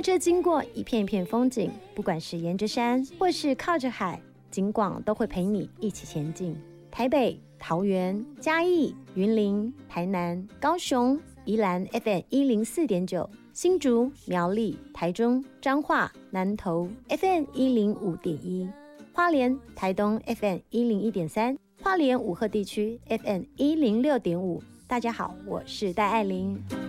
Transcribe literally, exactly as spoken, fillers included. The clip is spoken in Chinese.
车经过一片一片风景，不管是沿着山或是靠着海，景广都会陪你一起前进。台北、桃园、嘉义、云林、台南、高雄、宜兰 F M 一零四点九，新竹、苗栗、台中、彰化、南投 F M 一零五点一，花莲、台东 F M 一零一点三，花莲武鹤地区 F M 一零六点五。大家好，我是戴爱玲。